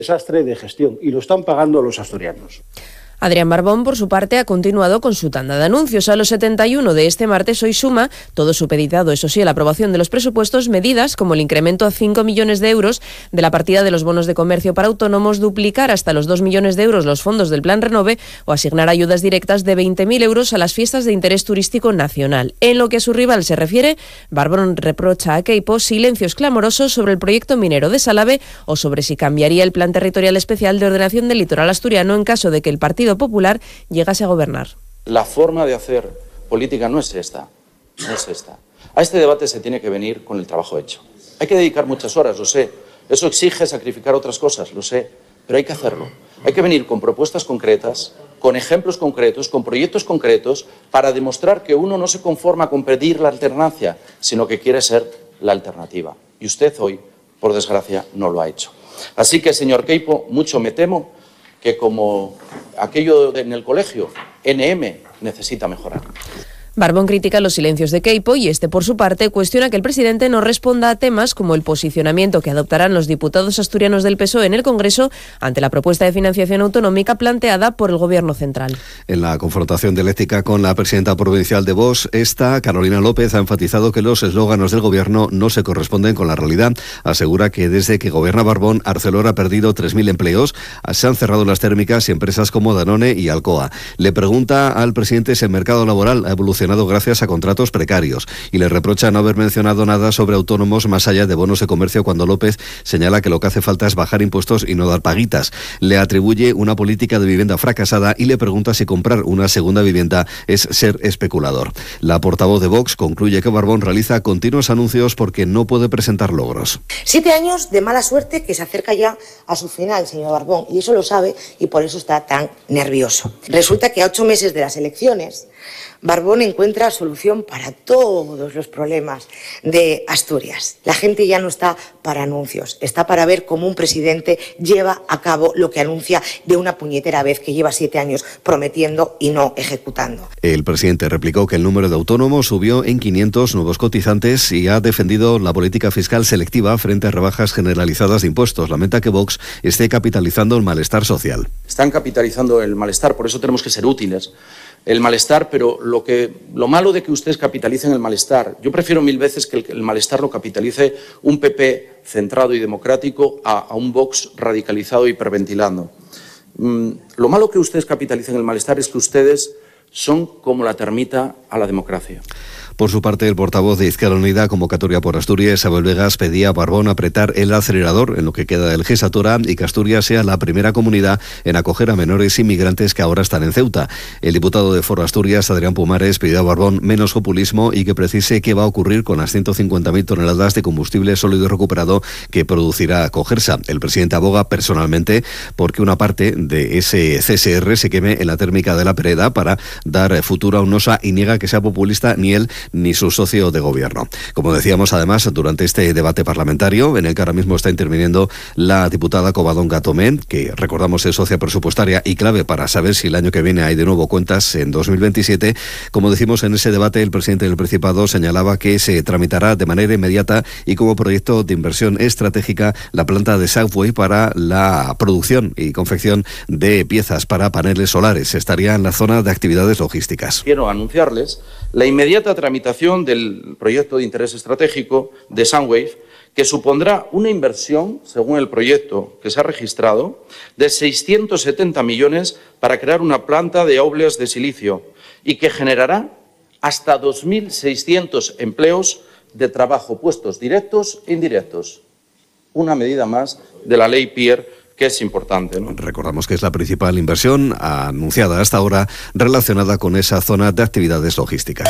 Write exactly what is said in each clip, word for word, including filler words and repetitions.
Desastre de gestión y lo están pagando los asturianos. Adrián Barbón, por su parte, ha continuado con su tanda de anuncios. A los setenta y uno de este martes hoy suma, todo supeditado, eso sí, a la aprobación de los presupuestos, medidas como el incremento a cinco millones de euros de la partida de los bonos de comercio para autónomos, duplicar hasta los dos millones de euros los fondos del Plan Renove o asignar ayudas directas de veinte mil euros a las fiestas de interés turístico nacional. En lo que a su rival se refiere, Barbón reprocha a Queipo silencios clamorosos sobre el proyecto minero de Salave o sobre si cambiaría el Plan Territorial Especial de Ordenación del Litoral Asturiano en caso de que el Partido Popular llegase a gobernar. La forma de hacer política no es esta, no es esta. A este debate se tiene que venir con el trabajo hecho. Hay que dedicar muchas horas, lo sé. Eso exige sacrificar otras cosas, lo sé, pero hay que hacerlo. Hay que venir con propuestas concretas, con ejemplos concretos, con proyectos concretos, para demostrar que uno no se conforma con pedir la alternancia, sino que quiere ser la alternativa. Y usted hoy, por desgracia, no lo ha hecho. Así que, señor Queipo, mucho me temo que como aquello en el colegio, N M necesita mejorar. Barbón critica los silencios de Queipo y este, por su parte, cuestiona que el presidente no responda a temas como el posicionamiento que adoptarán los diputados asturianos del P S O E en el Congreso ante la propuesta de financiación autonómica planteada por el Gobierno central. En la confrontación dialéctica con la presidenta provincial de Vox, esta, Carolina López, ha enfatizado que los eslóganos del Gobierno no se corresponden con la realidad. Asegura que desde que gobierna Barbón, Arcelor ha perdido tres mil empleos, se han cerrado las térmicas y empresas como Danone y Alcoa. Le pregunta al presidente si el mercado laboral ha evolucionado gracias a contratos precarios y le reprocha no haber mencionado nada sobre autónomos más allá de bonos de comercio cuando López señala que lo que hace falta es bajar impuestos y no dar paguitas. Le atribuye una política de vivienda fracasada y le pregunta si comprar una segunda vivienda es ser especulador. La portavoz de Vox concluye que Barbón realiza continuos anuncios porque no puede presentar logros. Siete años de mala suerte que se acerca ya a su final, señor Barbón, y eso lo sabe y por eso está tan nervioso. Resulta que a ocho meses de las elecciones, Barbón encuentra solución para todos los problemas de Asturias. La gente ya no está para anuncios, está para ver cómo un presidente lleva a cabo lo que anuncia de una puñetera vez, que lleva siete años prometiendo y no ejecutando. El presidente replicó que el número de autónomos subió en quinientos nuevos cotizantes y ha defendido la política fiscal selectiva frente a rebajas generalizadas de impuestos. Lamenta que Vox esté capitalizando el malestar social. Están capitalizando el malestar, por eso tenemos que ser útiles. El malestar, pero lo que lo malo de que ustedes capitalicen el malestar, yo prefiero mil veces que el, el malestar lo capitalice un P P centrado y democrático a, a un Vox radicalizado y hiperventilando. Mm, lo malo que ustedes capitalicen el malestar es que ustedes son como la termita a la democracia. Por su parte, el portavoz de Izquierda Unida, Convocatoria por Asturias, Abel Vegas, pedía a Barbón apretar el acelerador en lo que queda del Gesatora y que Asturias sea la primera comunidad en acoger a menores inmigrantes que ahora están en Ceuta. El diputado de Foro Asturias, Adrián Pumares, pidió a Barbón menos populismo y que precise qué va a ocurrir con las ciento cincuenta mil toneladas de combustible sólido recuperado que producirá Cogersa. El presidente aboga personalmente porque una parte de ese C S R se queme en la térmica de la Pereda para dar futuro a UNOSA y niega que sea populista ni él ni su socio de gobierno. Como decíamos, además, durante este debate parlamentario, en el que ahora mismo está interviniendo la diputada Covadonga Tomé, que recordamos es socia presupuestaria y clave para saber si el año que viene hay de nuevo cuentas en dos mil veintisiete, como decimos en ese debate, el presidente del Principado señalaba que se tramitará de manera inmediata y como proyecto de inversión estratégica la planta de Southway para la producción y confección de piezas para paneles solares. Estaría en la zona de actividades logísticas. Quiero anunciarles la inmediata tramitación del proyecto de interés estratégico de Sunwave, que supondrá una inversión, según el proyecto que se ha registrado, de seiscientos setenta millones para crear una planta de óleos de silicio y que generará hasta dos mil seiscientos empleos de trabajo, puestos directos e indirectos. Una medida más de la ley Pier, que es importante, ¿no? Recordamos que es la principal inversión anunciada hasta ahora relacionada con esa zona de actividades logísticas.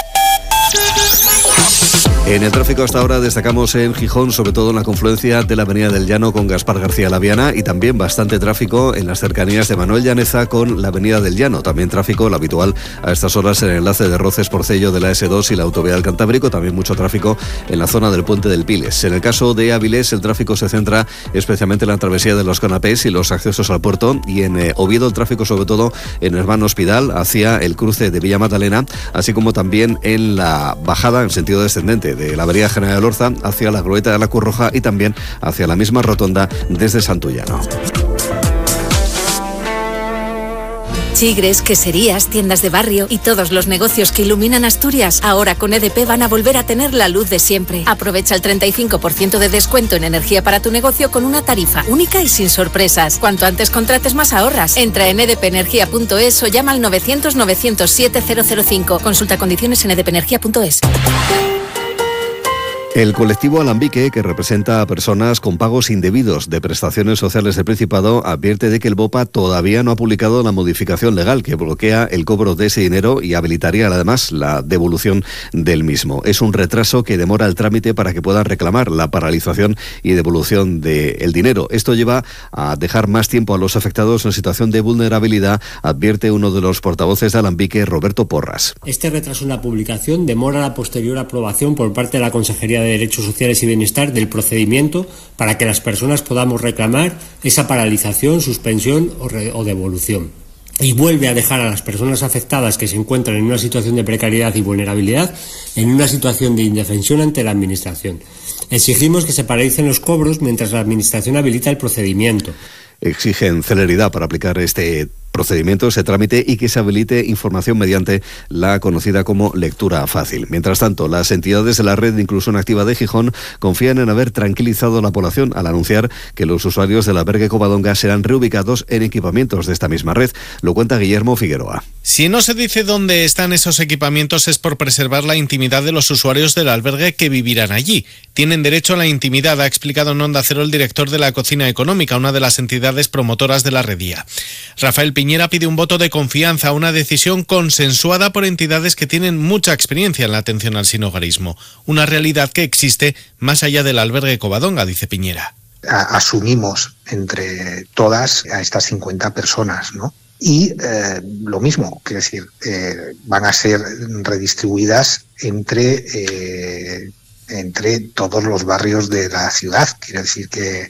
En el tráfico hasta ahora destacamos en Gijón, sobre todo en la confluencia de la Avenida del Llano con Gaspar García Laviana y también bastante tráfico en las cercanías de Manuel Llaneza con la Avenida del Llano. También tráfico, el habitual a estas horas en el enlace de Roces Porcello de la ese dos y la autovía del Cantábrico. También mucho tráfico en la zona del Puente del Piles. En el caso de Avilés, el tráfico se centra especialmente en la travesía de los canapés y los accesos al puerto, y en eh, Oviedo el tráfico sobre todo en Hermano Hospital hacia el cruce de Villa Magdalena, así como también en la bajada en sentido descendente de la Avenida General Elorza hacia la Glorieta de la Cruz Roja y también hacia la misma rotonda desde Santullano. Chigres, queserías, tiendas de barrio y todos los negocios que iluminan Asturias, ahora con E D P van a volver a tener la luz de siempre. Aprovecha el treinta y cinco por ciento de descuento en energía para tu negocio con una tarifa única y sin sorpresas. Cuanto antes contrates, más ahorras. Entra en edpenergia punto es o llama al novecientos novecientos siete cero cero cinco. Consulta condiciones en edpenergia punto es. El colectivo Alambique, que representa a personas con pagos indebidos de prestaciones sociales del Principado, advierte de que el BOPA todavía no ha publicado la modificación legal que bloquea el cobro de ese dinero y habilitaría además la devolución del mismo. Es un retraso que demora el trámite para que puedan reclamar la paralización y devolución del dinero. Esto lleva a dejar más tiempo a los afectados en situación de vulnerabilidad, advierte uno de los portavoces de Alambique, Roberto Porras. Este retraso en la publicación demora la posterior aprobación por parte de la Consejería de Derechos Sociales y Bienestar del procedimiento para que las personas podamos reclamar esa paralización, suspensión o, re- o devolución. Y vuelve a dejar a las personas afectadas que se encuentran en una situación de precariedad y vulnerabilidad en una situación de indefensión ante la Administración. Exigimos que se paralicen los cobros mientras la Administración habilita el procedimiento. Exigen celeridad para aplicar este procedimiento, ese trámite, y que se habilite información mediante la conocida como lectura fácil. Mientras tanto, las entidades de la Red de Inclusión Activa de Gijón confían en haber tranquilizado a la población al anunciar que los usuarios del albergue Covadonga serán reubicados en equipamientos de esta misma red. Lo cuenta Guillermo Figueroa. Si no se dice dónde están esos equipamientos es por preservar la intimidad de los usuarios del albergue que vivirán allí. Tienen derecho a la intimidad, ha explicado en Onda Cero el director de la Cocina Económica, una de las entidades promotoras de la Redía. Rafael Piñera pide un voto de confianza, una decisión consensuada por entidades que tienen mucha experiencia en la atención al sinhogarismo. Una realidad que existe más allá del albergue Covadonga, dice Piñera. Asumimos entre todas a estas cincuenta personas, ¿no? Y eh, lo mismo, quiero decir, eh, van a ser redistribuidas entre, eh, entre todos los barrios de la ciudad. Quiero decir que,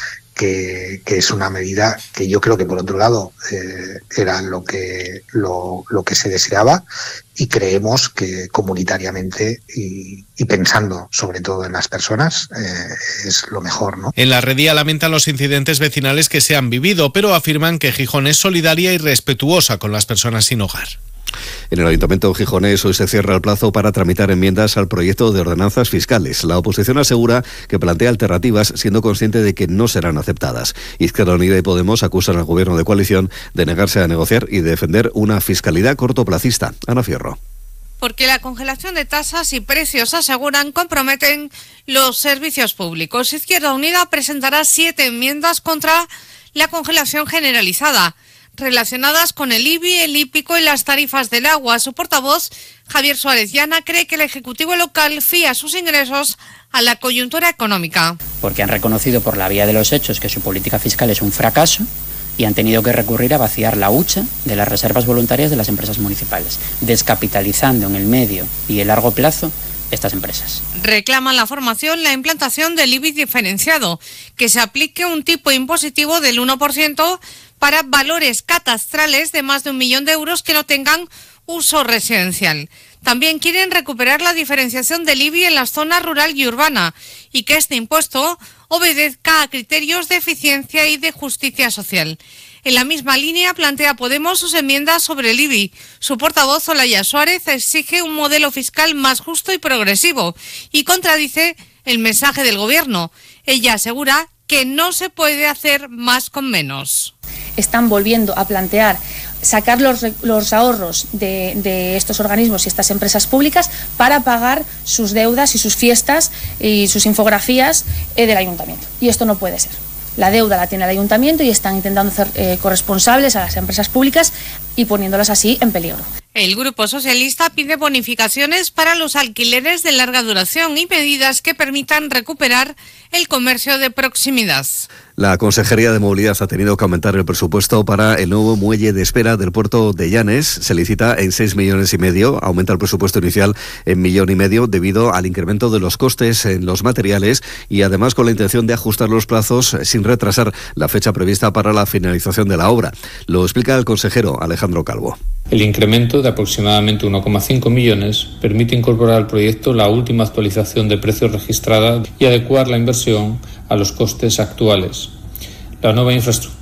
que, que es una medida que yo creo que, por otro lado, eh, era lo que, lo, lo que se deseaba, y creemos que comunitariamente y, y pensando sobre todo en las personas eh, es lo mejor, ¿no? En la Redía lamentan los incidentes vecinales que se han vivido, pero afirman que Gijón es solidaria y respetuosa con las personas sin hogar. En el Ayuntamiento gijonés hoy se cierra el plazo para tramitar enmiendas al proyecto de ordenanzas fiscales. La oposición asegura que plantea alternativas, siendo consciente de que no serán aceptadas. Izquierda Unida y Podemos acusan al gobierno de coalición de negarse a negociar y defender una fiscalidad cortoplacista. Ana Fierro. Porque la congelación de tasas y precios, aseguran, comprometen los servicios públicos. Izquierda Unida presentará siete enmiendas contra la congelación generalizada, relacionadas con el I B I, el hípico y las tarifas del agua. Su portavoz, Javier Suárez Llana, cree que el Ejecutivo local fía sus ingresos a la coyuntura económica. Porque han reconocido por la vía de los hechos que su política fiscal es un fracaso y han tenido que recurrir a vaciar la hucha de las reservas voluntarias de las empresas municipales, descapitalizando en el medio y el largo plazo estas empresas. Reclaman la formación, la implantación del I B I diferenciado, que se aplique un tipo impositivo del uno por ciento para valores catastrales de más de un millón de euros que no tengan uso residencial. También quieren recuperar la diferenciación del I B I en las zonas rural y urbana y que este impuesto obedezca a criterios de eficiencia y de justicia social. En la misma línea plantea Podemos sus enmiendas sobre el I B I. Su portavoz, Olaya Suárez, exige un modelo fiscal más justo y progresivo y contradice el mensaje del Gobierno. Ella asegura que no se puede hacer más con menos. Están volviendo a plantear sacar los, los ahorros de, de estos organismos y estas empresas públicas para pagar sus deudas y sus fiestas y sus infografías eh, del ayuntamiento. Y esto no puede ser. La deuda la tiene el ayuntamiento y están intentando hacer eh, corresponsables a las empresas públicas y poniéndolas así en peligro. El Grupo Socialista pide bonificaciones para los alquileres de larga duración y medidas que permitan recuperar el comercio de proximidad. La Consejería de Movilidad ha tenido que aumentar el presupuesto para el nuevo muelle de espera del puerto de Llanes. Se licita en seis millones y medio. Aumenta el presupuesto inicial en millón y medio debido al incremento de los costes en los materiales y además con la intención de ajustar los plazos sin retrasar la fecha prevista para la finalización de la obra. Lo explica el consejero Alejandro Calvo. El incremento de aproximadamente uno coma cinco millones permite incorporar al proyecto la última actualización de precios registrada y adecuar la inversión a los costes actuales. La nueva infraestructura